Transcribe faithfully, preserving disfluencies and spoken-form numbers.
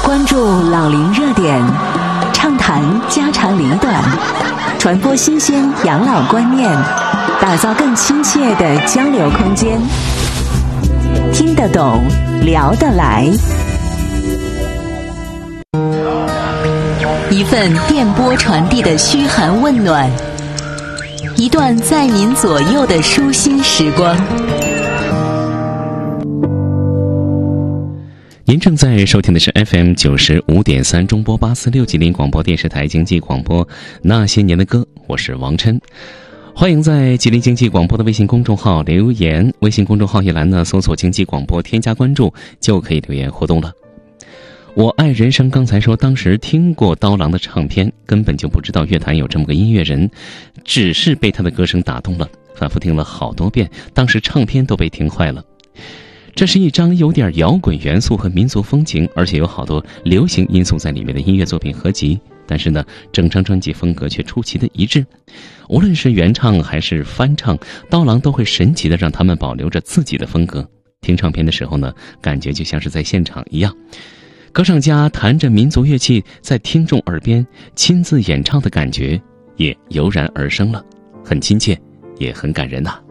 关注老龄热点，畅谈家长里短，传播新鲜养老观念，打造更亲切的交流空间。听得懂，聊得来。一份电波传递的嘘寒问暖，一段在您左右的舒心时光。 您正在收听的是 F M 九十五点三中波八四六吉林广播电视台经济广播那些年的歌，我是王琛。欢迎在吉林经济广播的微信公众号留言，微信公众号一栏呢搜索经济广播，添加关注就可以留言互动了。我爱人生刚才说当时听过刀郎的唱片，根本就不知道乐坛有这么个音乐人，只是被他的歌声打动了，反复听了好多遍，当时唱片都被听坏了。这是一张有点摇滚元素和民族风情，而且有好多流行因素在里面的音乐作品合集，但是呢，整张专辑风格却出奇的一致。无论是原唱还是翻唱，刀郎都会神奇的让他们保留着自己的风格。听唱片的时候呢，感觉就像是在现场一样，歌唱家弹着民族乐器在听众耳边亲自演唱的感觉也油然而生了，很亲切，也很感人呐、啊。